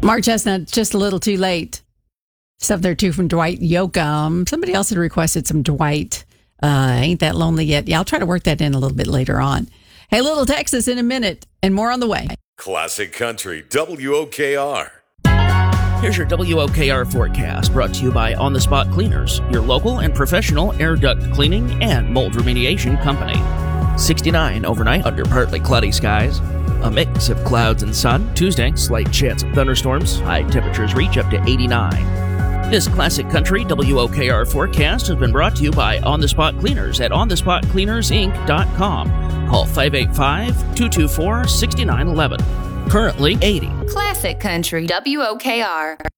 Mark Chestnut, just a little too late. Stuff there too from Dwight Yoakam. Somebody else had requested some Dwight. Ain't That Lonely Yet. Yeah, I'll try to work that in a little bit later on. Hey, Little Texas in a minute and more on the way. Classic Country, WOKR. Here's your WOKR forecast brought to you by On the Spot Cleaners, your local and professional air duct cleaning and mold remediation company. 69 overnight under partly cloudy skies. A mix of clouds and sun. Tuesday, slight chance of thunderstorms. High temperatures reach up to 89. This Classic Country WOKR forecast has been brought to you by On the Spot Cleaners at onthespotcleanersinc.com. Call 585-224-6911. Currently 80. Classic Country WOKR.